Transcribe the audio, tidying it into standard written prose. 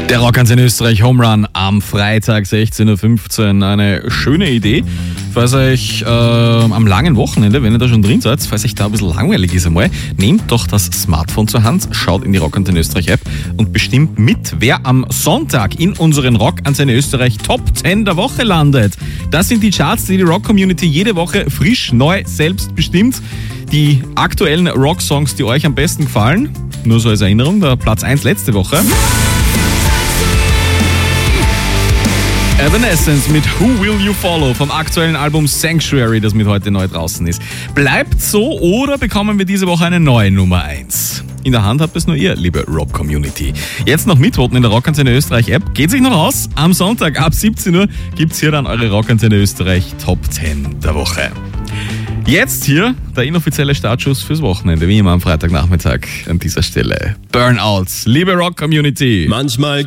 Der Rockantenne Österreich Home Run am Freitag 16.15 Uhr. Eine schöne Idee, falls euch am langen Wochenende, wenn ihr da schon drin seid, falls euch da ein bisschen langweilig ist einmal, nehmt doch das Smartphone zur Hand, schaut in die Rockantenne Österreich App und bestimmt mit, wer am Sonntag in unseren Rockantenne Österreich Top 10 der Woche landet. Das sind die Charts, die Rock-Community jede Woche frisch, neu, selbst bestimmt. Die aktuellen Rock-Songs, die euch am besten gefallen. Nur so als Erinnerung, der Platz 1 letzte Woche. Evanescence mit Who Will You Follow vom aktuellen Album Sanctuary, das mit heute neu draußen ist. Bleibt so oder bekommen wir diese Woche eine neue Nummer 1? In der Hand habt es nur ihr, liebe Rock-Community. Jetzt noch mitvoten in der Rockantenne Österreich App. Geht sich noch aus? Am Sonntag ab 17 Uhr gibt's hier dann eure Rockantenne Österreich Top 10 der Woche. Jetzt hier der inoffizielle Startschuss fürs Wochenende, wie immer am Freitagnachmittag an dieser Stelle. Burnouts, liebe Rock-Community. Manchmal